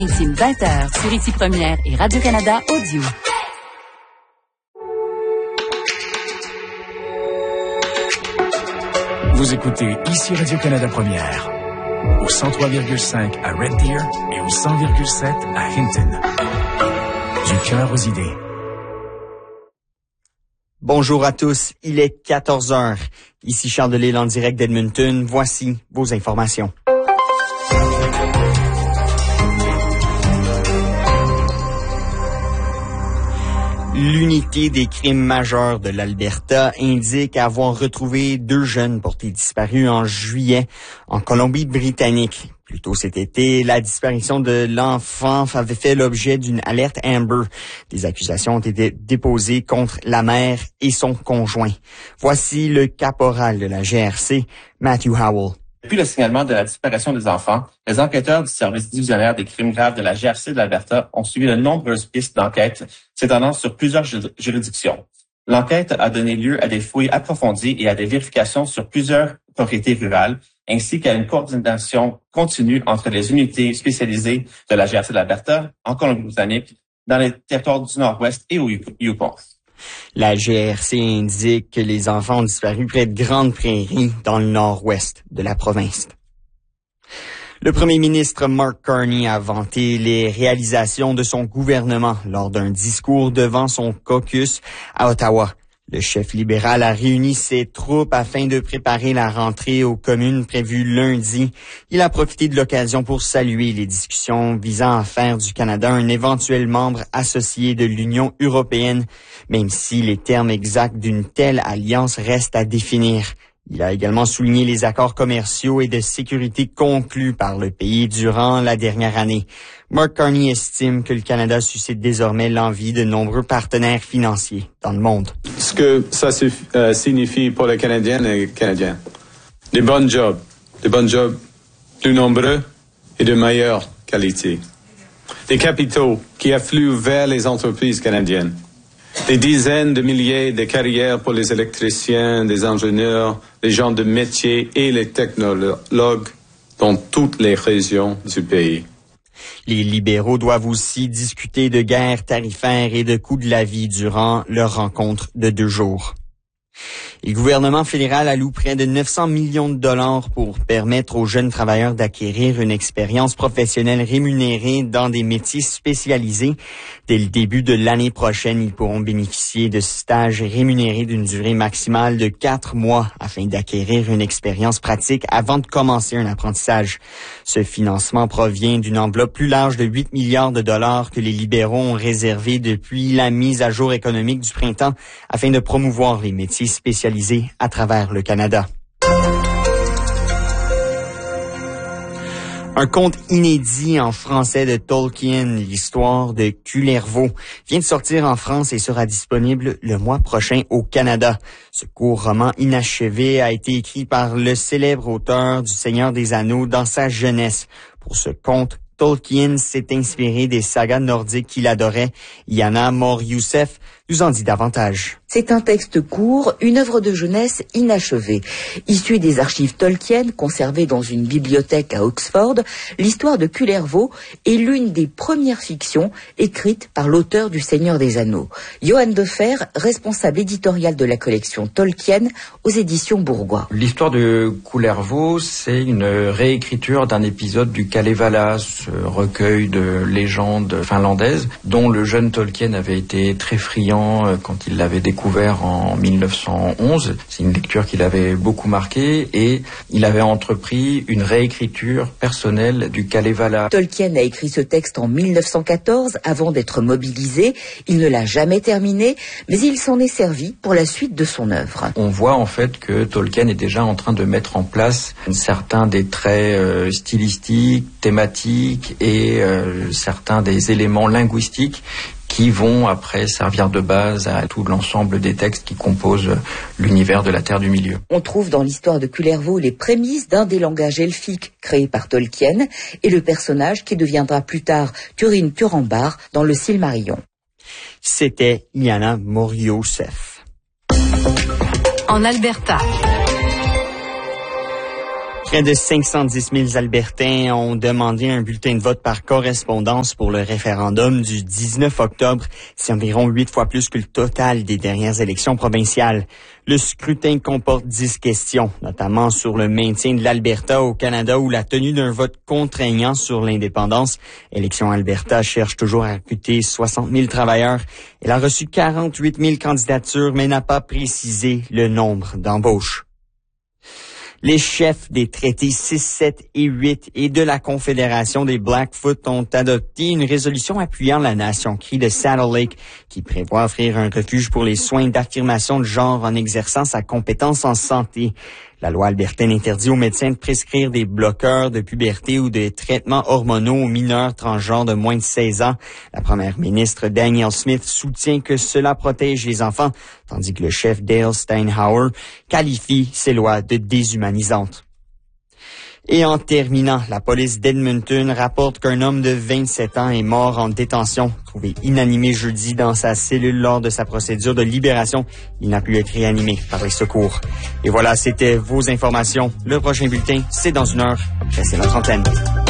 Intime 20h sur Ici Première et Radio-Canada Audio. Vous écoutez Ici Radio-Canada Première, au 103,5 à Red Deer et au 100,7 à Hinton. Du cœur aux idées. Bonjour à tous, il est 14h. Ici Charles Delisle en direct d'Edmonton. Voici vos informations. L'unité des crimes majeurs de l'Alberta indique avoir retrouvé 2 jeunes portés disparus en juillet en Colombie-Britannique. Plus tôt cet été, la disparition de l'enfant avait fait l'objet d'une alerte Amber. Des accusations ont été déposées contre la mère et son conjoint. Voici le caporal de la GRC, Matthew Howell. Depuis le signalement de la disparition des enfants, les enquêteurs du service divisionnaire des crimes graves de la GRC de l'Alberta ont suivi de nombreuses pistes d'enquête s'étendant sur plusieurs juridictions. L'enquête a donné lieu à des fouilles approfondies et à des vérifications sur plusieurs propriétés rurales, ainsi qu'à une coordination continue entre les unités spécialisées de la GRC de l'Alberta, en Colombie-Britannique, dans les territoires du Nord-Ouest et au Yukon. La GRC indique que les enfants ont disparu près de Grande Prairie, dans le nord-ouest de la province. Le premier ministre Mark Carney a vanté les réalisations de son gouvernement lors d'un discours devant son caucus à Ottawa. Le chef libéral a réuni ses troupes afin de préparer la rentrée aux communes prévue lundi. Il a profité de l'occasion pour saluer les discussions visant à faire du Canada un éventuel membre associé de l'Union européenne, même si les termes exacts d'une telle alliance restent à définir. Il a également souligné les accords commerciaux et de sécurité conclus par le pays durant la dernière année. Mark Carney estime que le Canada suscite désormais l'envie de nombreux partenaires financiers dans le monde. Ce que ça signifie pour les Canadiennes et les Canadiens, des bons jobs plus nombreux et de meilleure qualité. Des capitaux qui affluent vers les entreprises canadiennes. Des dizaines de milliers de carrières pour les électriciens, les ingénieurs, les gens de métier et les technologues dans toutes les régions du pays. Les libéraux doivent aussi discuter de guerre tarifaire et de coût de la vie durant leur rencontre de 2 jours. Le gouvernement fédéral alloue près de 900 millions de dollars pour permettre aux jeunes travailleurs d'acquérir une expérience professionnelle rémunérée dans des métiers spécialisés. Dès le début de l'année prochaine, ils pourront bénéficier de stages rémunérés d'une durée maximale de 4 mois afin d'acquérir une expérience pratique avant de commencer un apprentissage. Ce financement provient d'une enveloppe plus large de 8 milliards de dollars que les libéraux ont réservée depuis la mise à jour économique du printemps afin de promouvoir les métiers spécialisés à travers le Canada. Un conte inédit en français de Tolkien, l'histoire de Kullervo, vient de sortir en France et sera disponible le mois prochain au Canada. Ce court roman inachevé a été écrit par le célèbre auteur du Seigneur des Anneaux dans sa jeunesse. Pour ce conte, Tolkien s'est inspiré des sagas nordiques qu'il adorait. Yana Mor-Youssef nous en dit davantage. C'est un texte court, une œuvre de jeunesse inachevée. Issue des archives Tolkien, conservées dans une bibliothèque à Oxford, l'histoire de Kullervo est l'une des premières fictions écrites par l'auteur du Seigneur des Anneaux. Johan Defer, responsable éditorial de la collection Tolkien aux éditions Bourgois. L'histoire de Kullervo, c'est une réécriture d'un épisode du Kalevala, ce recueil de légendes finlandaises, dont le jeune Tolkien avait été très friand quand il l'avait découvert en 1911. C'est une lecture qui l'avait beaucoup marqué et il avait entrepris une réécriture personnelle du Kalevala. Tolkien a écrit ce texte en 1914 avant d'être mobilisé. Il ne l'a jamais terminé, mais il s'en est servi pour la suite de son œuvre. On voit en fait que Tolkien est déjà en train de mettre en place certains des traits stylistiques, thématiques et certains des éléments linguistiques qui vont après servir de base à tout l'ensemble des textes qui composent l'univers de la Terre du Milieu. On trouve dans l'histoire de Kullervo les prémices d'un des langages elfiques créés par Tolkien et le personnage qui deviendra plus tard Turin Turambar dans le Silmarillion. C'était Yana Mor-Youssef. En Alberta. Près de 510 000 Albertains ont demandé un bulletin de vote par correspondance pour le référendum du 19 octobre. C'est environ 8 fois plus que le total des dernières élections provinciales. Le scrutin comporte 10 questions, notamment sur le maintien de l'Alberta au Canada ou la tenue d'un vote contraignant sur l'indépendance. Élection Alberta cherche toujours à recruter 60 000 travailleurs. Elle a reçu 48 000 candidatures, mais n'a pas précisé le nombre d'embauches. Les chefs des traités 6, 7 et 8 et de la Confédération des Blackfoot ont adopté une résolution appuyant la nation crie de Saddle Lake qui prévoit offrir un refuge pour les soins d'affirmation de genre en exerçant sa compétence en santé. La loi albertaine interdit aux médecins de prescrire des bloqueurs de puberté ou des traitements hormonaux aux mineurs transgenres de moins de 16 ans. La première ministre Danielle Smith soutient que cela protège les enfants, tandis que le chef Dale Steinhauer qualifie ces lois de déshumanisantes. Et en terminant, la police d'Edmonton rapporte qu'un homme de 27 ans est mort en détention, trouvé inanimé jeudi dans sa cellule lors de sa procédure de libération. Il n'a pu être réanimé par les secours. Et voilà, c'était vos informations. Le prochain bulletin, c'est dans 1 heure. Restez notre antenne.